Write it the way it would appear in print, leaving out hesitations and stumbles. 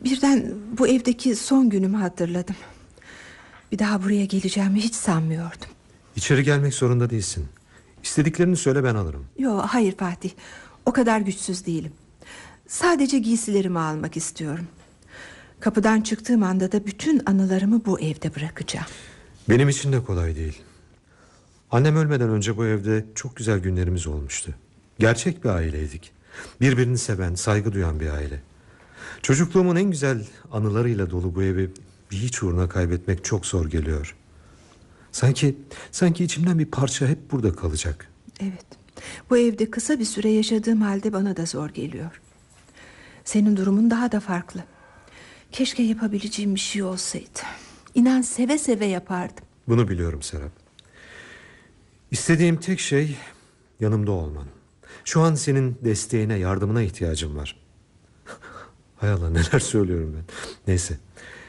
Birden bu evdeki son günümü hatırladım. Bir daha buraya geleceğimi hiç sanmıyordum. İçeri gelmek zorunda değilsin. İstediklerini söyle, ben alırım. Yo, hayır Fatih, o kadar güçsüz değilim. Sadece giysilerimi almak istiyorum. Kapıdan çıktığım anda da bütün anılarımı bu evde bırakacağım. Benim için de kolay değil. Annem ölmeden önce bu evde çok güzel günlerimiz olmuştu. Gerçek bir aileydik. Birbirini seven, saygı duyan bir aile. Çocukluğumun en güzel anılarıyla dolu bu evi bir hiç uğruna kaybetmek çok zor geliyor. Sanki içimden bir parça hep burada kalacak. Evet, bu evde kısa bir süre yaşadığım halde bana da zor geliyor. Senin durumun daha da farklı. Keşke yapabileceğim bir şey olsaydı. İnan, seve seve yapardım. Bunu biliyorum Serap. İstediğim tek şey yanımda olman. Şu an senin desteğine, yardımına ihtiyacım var. Hay Allah, neler söylüyorum ben. Neyse.